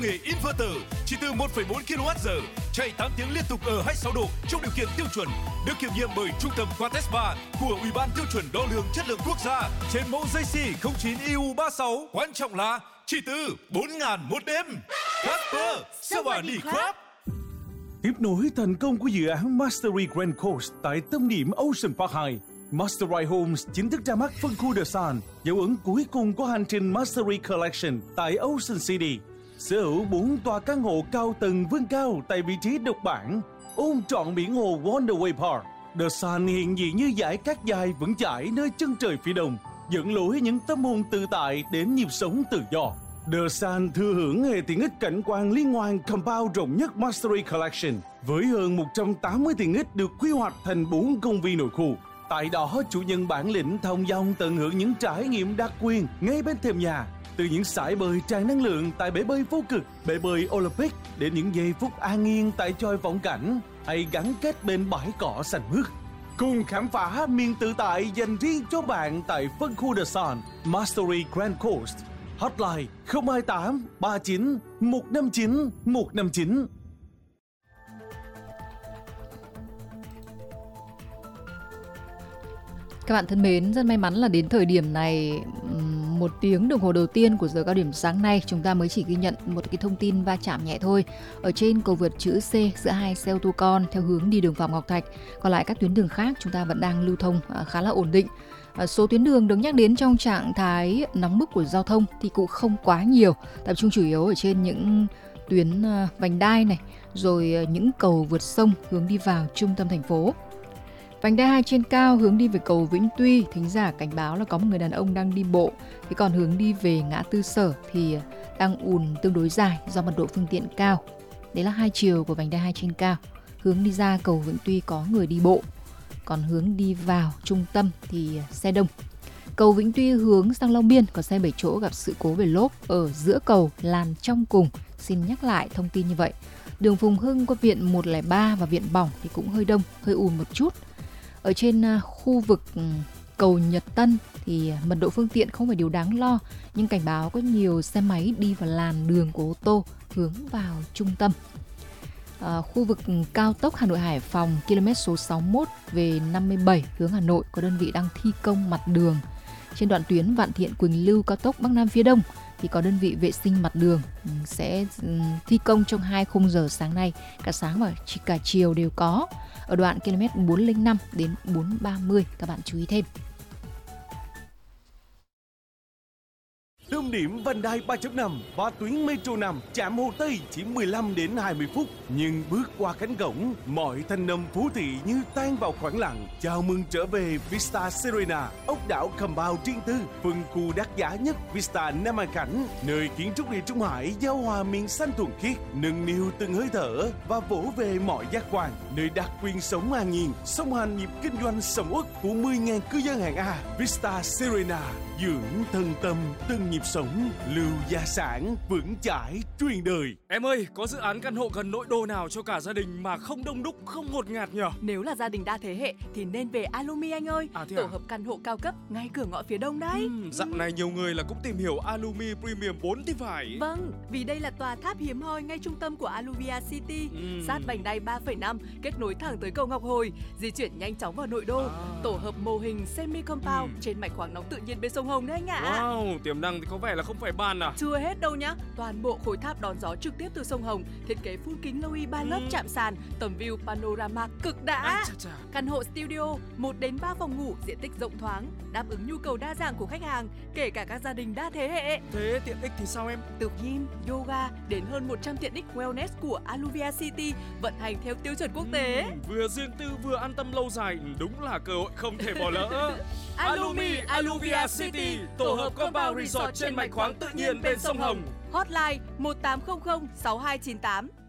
nghệ inverter chỉ từ 1,4 kWh, chạy 8 tiếng liên tục ở 26 độ trong điều kiện tiêu chuẩn, được kiểm nghiệm bởi Trung tâm Quatespa của Ủy ban tiêu chuẩn đo lường chất lượng quốc gia trên mẫu JC 09 EU36. Quan trọng là chỉ từ 4.000 một đêm. Casper, Savani Crab. Tiếp nối thành công của dự án Mastery Grand Coast tại tâm điểm Ocean Park 2, Mastery Homes chính thức ra mắt phân khu The Sun, dấu ấn cuối cùng của hành trình Mastery Collection tại Ocean City. Sở hữu 4 tòa căn hộ cao tầng vươn cao tại vị trí độc bản, ôm trọn biển hồ Wonderway Park. The Sun hiện diện như dải cát dài vững chãi nơi chân trời phía đông, dẫn lối những tâm hồn tự tại đến nhịp sống tự do. The Sun thừa hưởng hệ tiện ích cảnh quan liên hoàn compound rộng nhất Mastery Collection, với hơn 180 tiện ích được quy hoạch thành 4 công viên nội khu. Tại đó, chủ nhân bản lĩnh thong dong tận hưởng những trải nghiệm đặc quyền ngay bên thềm nhà, từ những sải bơi tràn năng lượng tại bể bơi vô cực, bể bơi Olympic đến những giây phút an yên tại chòi vọng cảnh hay gắn kết bên bãi cỏ xanh mướt. Cùng khám phá miền tự tại dành riêng cho bạn tại phân khu The Sun, Mastery Grand Coast. Hotline 028 39 159 159. Các bạn thân mến, rất may mắn là đến thời điểm này, 1 tiếng đồng hồ đầu tiên của giờ cao điểm sáng nay, chúng ta mới chỉ ghi nhận một cái thông tin va chạm nhẹ thôi ở trên cầu vượt chữ C giữa hai xe ô tô con theo hướng đi đường Phạm Ngọc Thạch. Còn lại các tuyến đường khác chúng ta vẫn đang lưu thông khá là ổn định. Số tuyến đường được nhắc đến trong trạng thái nóng bức của giao thông thì cũng không quá nhiều, tập trung chủ yếu ở trên những tuyến vành đai này, rồi những cầu vượt sông hướng đi vào trung tâm thành phố. Vành đai 2 trên cao hướng đi về cầu Vĩnh Tuy, thính giả cảnh báo là có một người đàn ông đang đi bộ. Thế còn hướng đi về ngã tư Sở thì đang ùn tương đối dài do mật độ phương tiện cao. Đấy là hai chiều của vành đai 2 trên cao. Hướng đi ra cầu Vĩnh Tuy có người đi bộ, còn hướng đi vào trung tâm thì xe đông. Cầu Vĩnh Tuy hướng sang Long Biên có xe 7 chỗ gặp sự cố về lốp ở giữa cầu làn trong cùng. Xin nhắc lại thông tin như vậy. Đường Phùng Hưng qua viện 103 và viện Bỏng thì cũng hơi đông, hơi ùn một chút. Ở trên khu vực cầu Nhật Tân thì mật độ phương tiện không phải điều đáng lo, nhưng cảnh báo có nhiều xe máy đi vào làn đường của ô tô hướng vào trung tâm. Khu vực cao tốc Hà Nội Hải Phòng km số 61 về 57 hướng Hà Nội có đơn vị đang thi công mặt đường. Trên đoạn tuyến Vạn Thiện Quỳnh Lưu cao tốc Bắc Nam phía Đông thì có đơn vị vệ sinh mặt đường sẽ thi công trong 2 khung giờ sáng nay, cả sáng và cả chiều đều có. Ở đoạn km 405 đến 430 các bạn chú ý thêm. Tâm điểm vành đai 3.5 và tuyến Metro 5 chạm Hồ Tây chỉ 15 đến 20 phút. Nhưng bước qua cánh cổng, mọi thanh âm phố thị như tan vào khoảng lặng. Chào mừng trở về Vista Serena, ốc đảo compound riêng tư, phân khu đắt giá nhất Vista Nam An Khánh, nơi kiến trúc địa Trung Hải giao hòa miền xanh thuần khiết, nâng niu từng hơi thở và vỗ về mọi giác quan. Nơi đặc quyền sống an nhiên, song hành nhịp kinh doanh sầm uất của 10.000 cư dân hạng A. Vista Serena, dưỡng thân tâm từng nhịp sống, lưu gia sản vững chãi truyền đời. Em ơi, có dự án căn hộ gần nội đô nào cho cả gia đình mà không đông đúc, không ngột ngạt nhỉ? Nếu là gia đình đa thế hệ thì nên về Alumi anh ơi. Tổ hợp căn hộ cao cấp ngay cửa ngõ phía đông đấy. Dạo này nhiều người là cũng tìm hiểu Alumi Premium 4 thì phải. Vâng, vì đây là tòa tháp hiếm hoi ngay trung tâm của Aluvia City, sát vành đai 3,5, kết nối thẳng tới cầu Ngọc Hồi, di chuyển nhanh chóng vào nội đô. Tổ hợp mô hình semi compound trên mạch khoáng nóng tự nhiên bên sông Hồng đấy anh ạ. Wow, tiềm năng thì có vẻ là không phải bàn à? Chưa hết đâu nhá. Toàn bộ khối tháp đón gió trực tiếp từ sông Hồng, thiết kế phun kính Loui 3 lớp chạm sàn, tầm view panorama cực đã. Căn hộ studio 1 đến 3 phòng ngủ, diện tích rộng thoáng, đáp ứng nhu cầu đa dạng của khách hàng, kể cả các gia đình đa thế hệ. Thế tiện ích thì sao em? Từ gym, yoga đến hơn 100 tiện ích wellness của Aluvia City vận hành theo tiêu chuẩn quốc tế. Vừa riêng tư vừa an tâm lâu dài, đúng là cơ hội không thể bỏ lỡ. Alumi Aluvia City, tổ hợp compound resort trên mạch khoáng tự nhiên bên sông Hồng. Hotline 1800 6298.